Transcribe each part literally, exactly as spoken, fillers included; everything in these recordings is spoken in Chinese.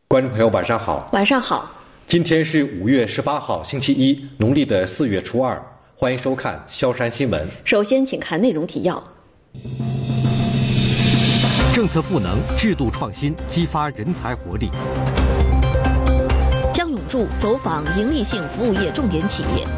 观众朋友，晚上好。 晚上好。 今天是五月十八号，星期一，农历的四月初二。欢迎收看萧山新闻。 首先，请看内容提要。 政策赋能，制度创新，激发人才活力。 江永柱走访营利性服务业重点企业。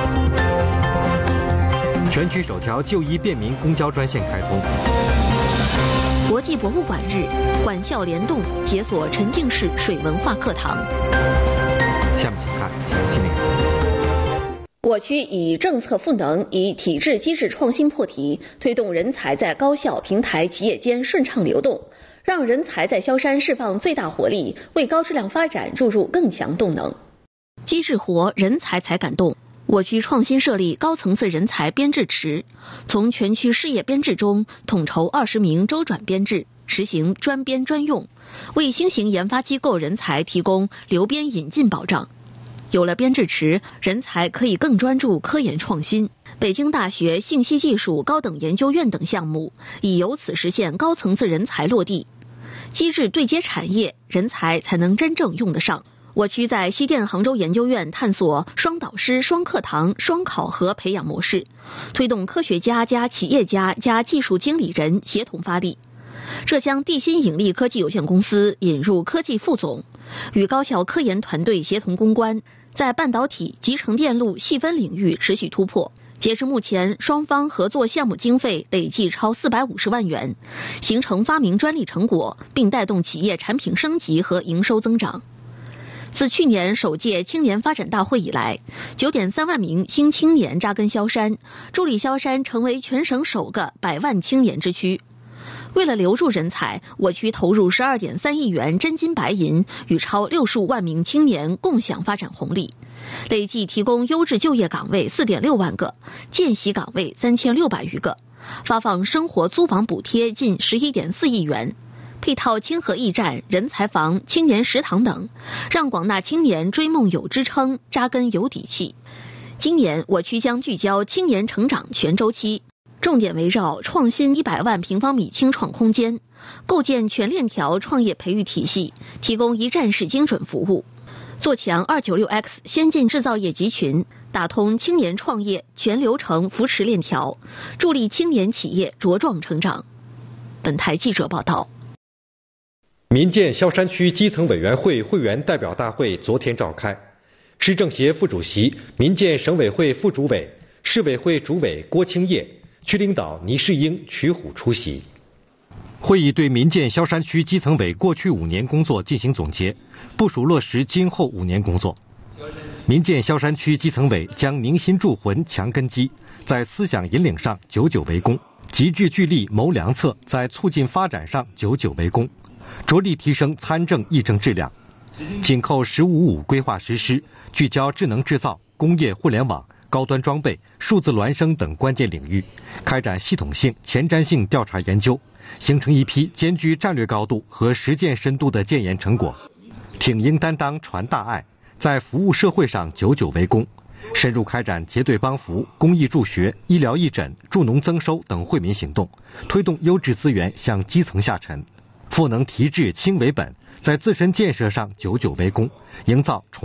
全区首条就医便民公交专线开通。 国际博物馆日，馆校联动解锁沉浸式水文化课堂。 下面请看详细内容。 我区以政策赋能、以体制机制创新破题，推动人才在高校、平台、企业间顺畅流动，让人才在萧山释放最大活力，为高质量发展注入更强动能。机制活，人才才感动。我区创新设立高层次人才编制池，从全区事业编制中统筹二十名周转编制，实行专编专用，为新型研发机构人才提供流编引进保障。有了编制池，人才可以更专注科研创新。北京大学信息技术高等研究院等项目已由此实现高层次人才落地。机制对接产业，人才才能真正用得上。我区在西电杭州研究院探索双导师、双课堂、双考核培养模式，推动科学家加企业家加技术经理人协同发力。浙江地心引力科技有限公司引入科技副总，与高校科研团队协同攻关，在半导体、集成电路细分领域持续突破。截至目前，双方合作项目经费累计超四百五十万元，形成发明专利成果，并带动企业产品升级和营收增长。自去年首届青年发展大会以来，九点三万名新青年扎根萧山，助力萧山成为全省首个百万青年之区。为了留住人才，我区投入十二点三亿元真金白银，与超六十五万名青年共享发展红利，累计提供优质就业岗位四点六万个，见习岗位三千六百余个，发放生活租房补贴近十一点四亿元。配套清河驿站、人才房、青年食堂等，让广大青年追梦有支撑，扎根有底气。今年我区将聚焦青年成长全周期，重点围绕创新一百万平方米青创空间，构建全链条创业培育体系，提供一站式精准服务，做强 二九六 X 先进制造业集群，打通青年创业全流程扶持链条，助力青年企业茁壮成长。本台记者报道。 民建萧山区基层委员会会员代表大会昨天召开，市政协副主席、民建省委会副主委、市委会主委郭清业、区领导倪世英、曲虎出席。 会议对民建萧山区基层委过去五年工作进行总结，部署落实今后五年工作。民建萧山区基层委将凝心铸魂强根基，在思想引领上久久为功，集智聚力谋良策，在促进发展上久久为功，着力提升参政议政质量。紧扣十五五规划实施，聚焦智能制造、工业互联网、高端装备、数字孪生等关键领域，开展系统性、前瞻性调查研究，形成一批兼具战略高度和实践深度的建言成果。挺膺担当传大爱，在服务社会上久久为功，深入开展结对帮扶、公益助学、医疗义诊、助农增收等惠民行动，推动优质资源向基层下沉。赋能提质轻为本，在自身建设上久久为功，营造重